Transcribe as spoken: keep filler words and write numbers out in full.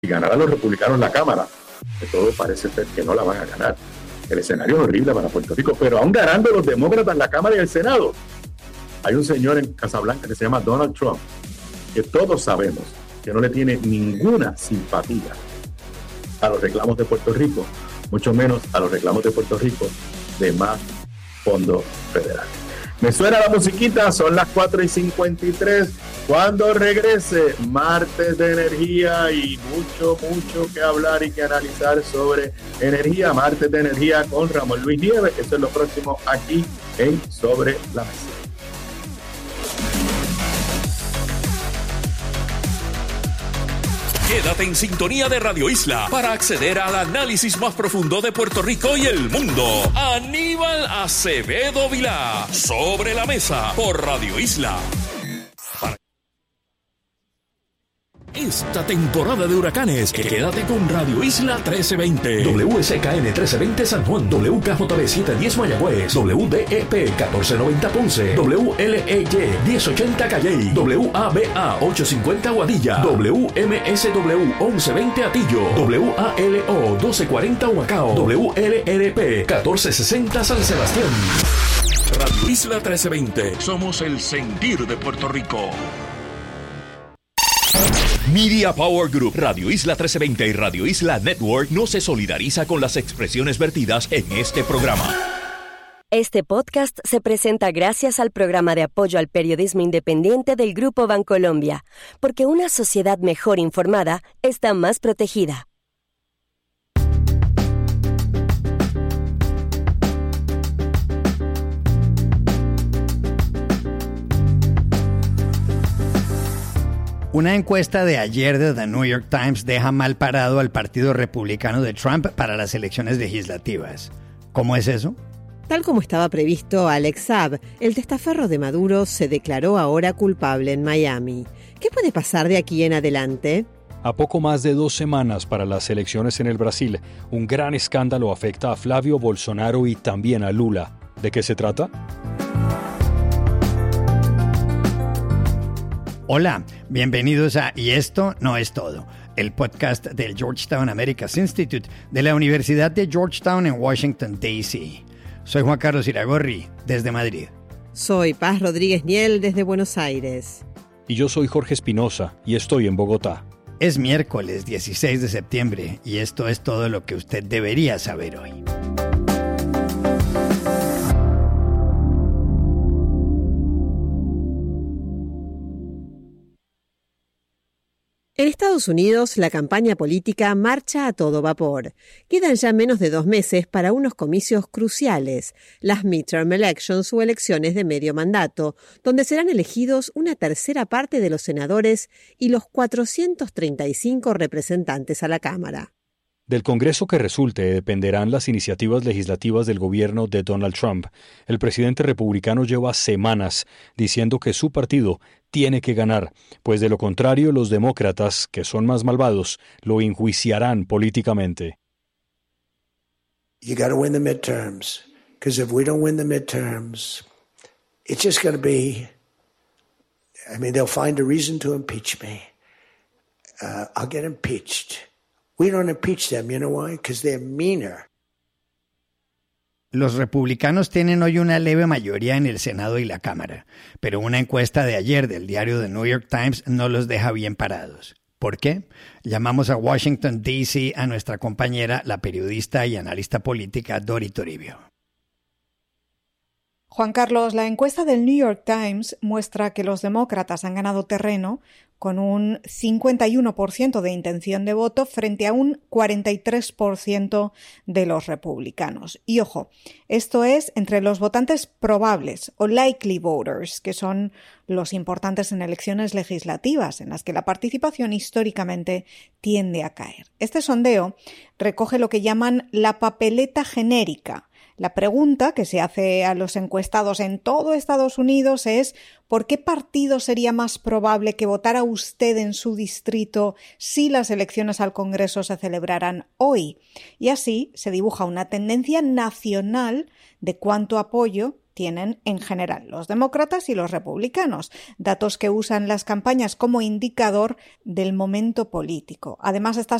y ganar a los republicanos la Cámara, que todo parece ser que no la van a ganar. El escenario es horrible para Puerto Rico, pero aún ganando los demócratas la Cámara y el Senado, hay un señor en Casablanca que se llama Donald Trump, que todos sabemos que no le tiene ninguna simpatía a los reclamos de Puerto Rico, mucho menos a los reclamos de Puerto Rico de más fondos federales. Me suena la musiquita, son las cuatro y cincuenta y tres. Cuando regrese, martes de energía y mucho, mucho que hablar y que analizar sobre energía. Martes de energía con Ramón Luis Nieves. Eso es lo próximo aquí en Sobre la Mesa. Quédate en sintonía de Radio Isla para acceder al análisis más profundo de Puerto Rico y el mundo. Aníbal Acevedo Vilá, Sobre la Mesa, por Radio Isla. Esta temporada de huracanes, quédate con Radio Isla trece veinte. W S K N trece veinte San Juan, W K J B setecientos diez Mayagüez, W D E P catorce noventa Ponce, W L E Y diez ochenta Calley, W A B A ochocientos cincuenta Guadilla, W M S W once veinte Atillo, W A L O doce cuarenta Humacao, W L R P catorce sesenta San Sebastián. Radio Isla trece veinte. Somos el sentir de Puerto Rico. Media Power Group, Radio Isla trece veinte y Radio Isla Network no se solidariza con las expresiones vertidas en este programa. Este podcast se presenta gracias al programa de apoyo al periodismo independiente del Grupo Bancolombia, porque una sociedad mejor informada está más protegida. Una encuesta de ayer de The New York Times deja mal parado al Partido Republicano de Trump para las elecciones legislativas. ¿Cómo es eso? Tal como estaba previsto, Alex Saab, el testaferro de Maduro, se declaró ahora culpable en Miami. ¿Qué puede pasar de aquí en adelante? A poco más de dos semanas para las elecciones en el Brasil, un gran escándalo afecta a Flavio Bolsonaro y también a Lula. ¿De qué se trata? Hola, bienvenidos a Y Esto No Es Todo, el podcast del Georgetown Americas Institute de la Universidad de Georgetown en Washington, D C Soy Juan Carlos Iragorri, desde Madrid. Soy Paz Rodríguez Niel, desde Buenos Aires. Y yo soy Jorge Espinosa, y estoy en Bogotá. Es miércoles dieciséis de septiembre, y esto es todo lo que usted debería saber hoy. En Estados Unidos, la campaña política marcha a todo vapor. Quedan ya menos de dos meses para unos comicios cruciales, las midterm elections o elecciones de medio mandato, donde serán elegidos una tercera parte de los senadores y los cuatrocientos treinta y cinco representantes a la Cámara. Del Congreso que resulte dependerán las iniciativas legislativas del gobierno de Donald Trump. El presidente republicano lleva semanas diciendo que su partido tiene que ganar, pues de lo contrario los demócratas, que son más malvados, lo enjuiciarán políticamente. You got to win the midterms, because if we don't win the midterms, it's just going to be, I mean, they'll find a reason to impeach me. Uh, I'll get impeached. We don't impeach them, you know why? Because they're meaner. Los republicanos tienen hoy una leve mayoría en el Senado y la Cámara, pero una encuesta de ayer del diario The New York Times no los deja bien parados. ¿Por qué? Llamamos a Washington, D C a nuestra compañera, la periodista y analista política Dori Toribio. Juan Carlos, la encuesta del New York Times muestra que los demócratas han ganado terreno con un cincuenta y uno por ciento de intención de voto frente a un cuarenta y tres por ciento de los republicanos. Y ojo, esto es entre los votantes probables o likely voters, que son los importantes en elecciones legislativas, en las que la participación históricamente tiende a caer. Este sondeo recoge lo que llaman la papeleta genérica. La pregunta que se hace a los encuestados en todo Estados Unidos es ¿por qué partido sería más probable que votara usted en su distrito si las elecciones al Congreso se celebraran hoy? Y así se dibuja una tendencia nacional de cuánto apoyo tienen en general los demócratas y los republicanos, datos que usan las campañas como indicador del momento político. Además, estas